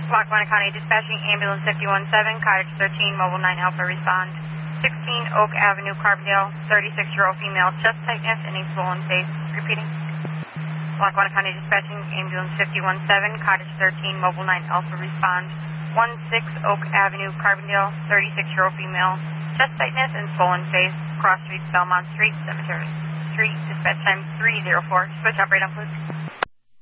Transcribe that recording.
Lackawanna County Dispatching, Ambulance 517, Cottage 13, Mobile 9 Alpha, respond. 16 Oak Avenue, Carbondale, 36-year-old female, chest tightness and a swollen face. Repeating. Lackawanna County Dispatching, Ambulance 517, Cottage 13, Mobile 9 Alpha, respond. 16 Oak Avenue, Carbondale, 36-year-old female, chest tightness and swollen face, Cross Street, Belmont Street, Cemetery Street, dispatch time 304. Switch operator, please.